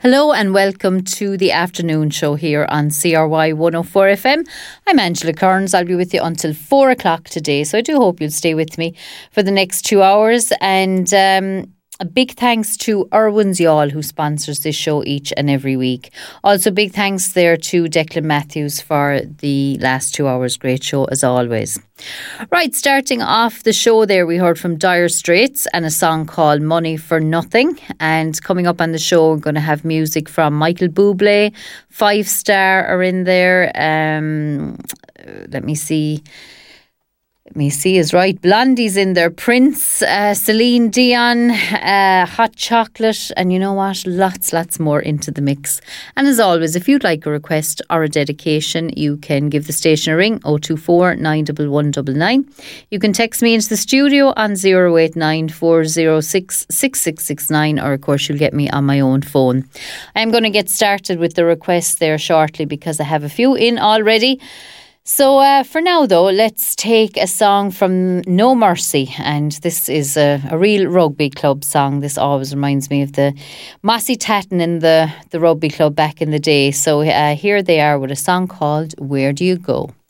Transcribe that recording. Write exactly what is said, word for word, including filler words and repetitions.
Hello and welcome to the afternoon show here on C R Y one oh four F M. I'm Angela Kearns. I'll be with you until four o'clock today, so I do hope you'll stay with me for the next two hours. And um, a big thanks to Irwin's Y'all, who sponsors this show each and every week. Also, big thanks there to Declan Matthews for the last two hours. Great show as always. Right, starting off the show there, we heard from Dire Straits and a song called Money for Nothing. And coming up on the show, we're going to have music from Michael Bublé. Five Star are in there. Um, let me see. Let me see is right. Blondie's in there. Prince, uh, Celine Dion, uh, Hot Chocolate, and you know what? Lots, lots more into the mix. And as always, if you'd like a request or a dedication, you can give the station a ring, oh two four, nine one one nine nine. You can text me into the studio on oh eight nine, four oh six, six six six nine, or of course you'll get me on my own phone. I'm going to get started with the requests there shortly because I have a few in already. So uh, for now, though, let's take a song from No Mercy. And this is a, a real rugby club song. This always reminds me of the Mossy Tatton in the, the rugby club back in the day. So uh, here they are with a song called Where Do You Go?